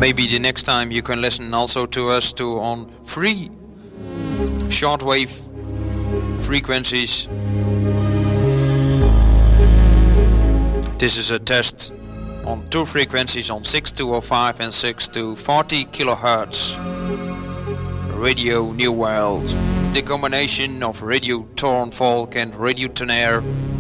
Maybe the next time you can listen also to us on free shortwave frequencies. This is a test on two frequencies, on 6205 and 6240 kilohertz. Radio New World, the combination of Radio Torn Folk and Radio Tonnerre.